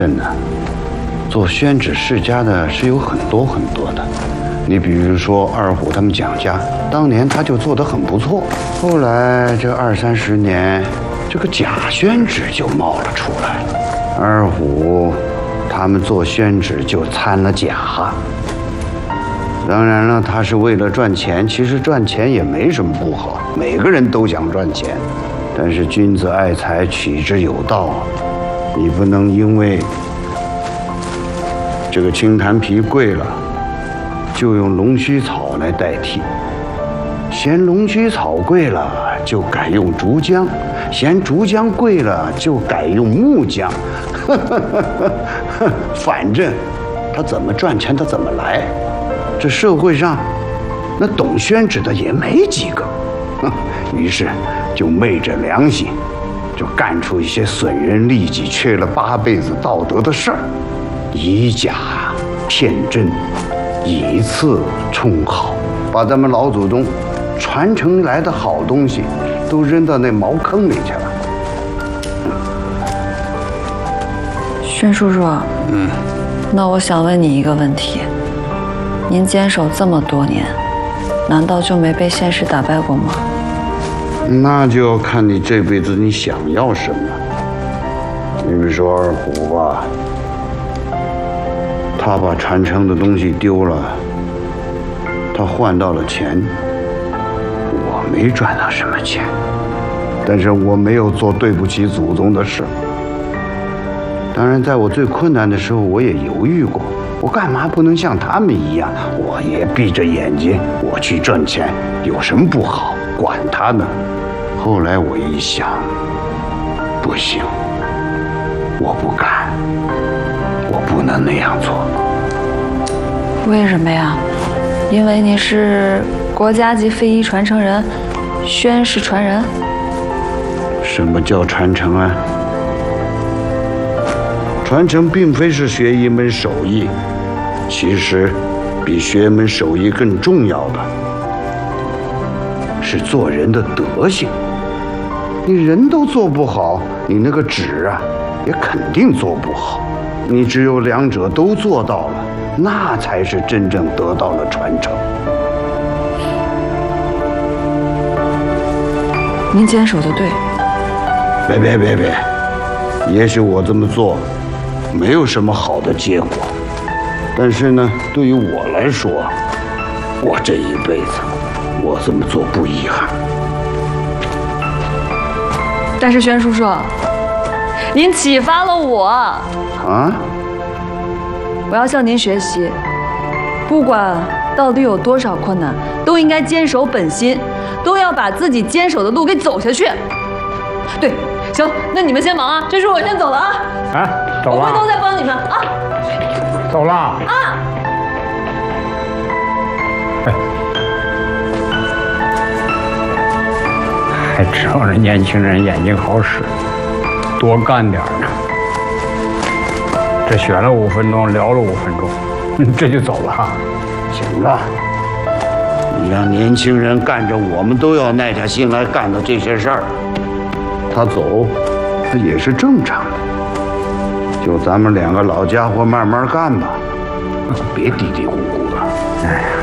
真的，做宣纸世家的是有很多的。你比如说二虎他们蒋家，当年他就做得很不错。后来这20-30年，这个假宣纸就冒了出来。二虎他们做宣纸就掺了假。当然了，他是为了赚钱，其实赚钱也没什么不好，每个人都想赚钱。但是君子爱财，取之有道，你不能因为这个青檀皮贵了，就用龙须草来代替；嫌龙须草贵了，就改用竹浆；嫌竹浆贵了，就改用木浆。反正他怎么赚钱，他怎么来。这社会上，那懂宣纸的也没几个。于是就昧着良心，就干出一些损人利己、缺了8辈子道德的事儿，以假骗真，以次充好，把咱们老祖宗传承来的好东西都扔到那茅坑里去了。 宣叔叔，那我想问你一个问题：您坚守这么多年，难道就没被现实打败过吗？ 那就要看你这辈子你想要什么。你比如说二虎吧，他把传承的东西丢了，他换到了钱。我没赚到什么钱，但是我没有做对不起祖宗的事。当然，在我最困难的时候，我也犹豫过，我干嘛不能像他们一样，我也闭着眼睛我去赚钱，有什么不好？管他呢。后来我一想，不行，我不敢，我不能那样做。 为什么呀？因为你是国家级非遗传承人，宣氏传人。 什么叫传承啊？传承并非是学一门手艺，其实比学一门手艺更重要的是做人的德行。你人都做不好，你那个纸啊也肯定做不好。你只有两者都做到了，那才是真正得到了传承。 您坚守的对。 别，也许我这么做没有什么好的结果，但是呢，对于我来说，我这一辈子我这么做不遗憾。 但是宣叔叔，您启发了我啊！ 我要向您学习，不管到底有多少困难，都应该坚守本心，都要把自己坚守的路给走下去。对，行，那你们先忙啊，宣叔我先走了啊。 哎，走了。 我回头再帮你们啊。 走了。 啊。 还趁着年轻人眼睛好使，多干点呢。这选了5分钟，聊了5分钟，这就走了。 行了，你让年轻人干着我们都要耐下心来干的这些事儿，他走，他也是正常的。就咱们2个老家伙慢慢干吧，别嘀嘀咕咕的。哎呀。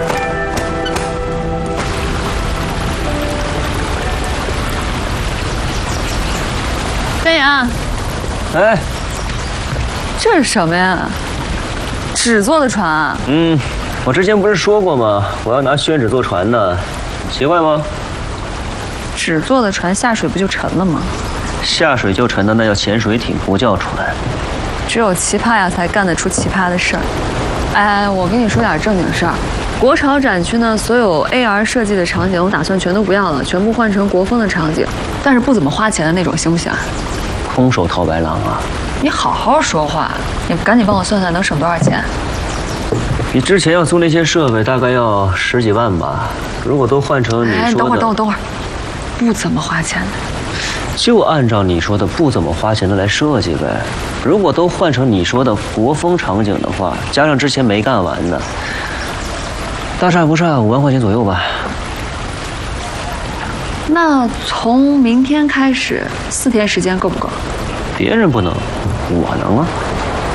宣阳， 哎， 这是什么呀？纸做的船啊？ 我之前不是说过吗？我要拿宣纸做船呢，奇怪吗？ 纸做的船下水不就沉了吗？ 下水就沉的那叫潜水艇，不叫船。 只有奇葩呀才干得出奇葩的事儿。哎，我跟你说点正经事儿。国潮展区呢，所有 AR 设计的场景我打算全都不要了，全部换成国风的场景，但是不怎么花钱的那种，行不行？ 空手套白狼啊！ 你好好说话，你赶紧帮我算算能省多少钱。 你之前要租那些设备，大概要10几万吧。如果都换成你说的…… 哎，等会儿，不怎么花钱的。 就按照你说的不怎么花钱的来设计呗。如果都换成你说的国风场景的话，加上之前没干完的，大差不差5万块钱左右吧。 那从明天开始4天时间够不够？ 别人不能，我能啊。